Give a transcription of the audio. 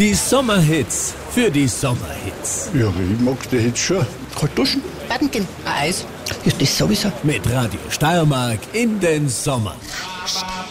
Die Sommerhits für die Sommerhits. Ja, ich mag die Hits schon. Kalt duschen, baden gehen, ein Eis. Ja, das sowieso. Mit Radio Steiermark in den Sommer.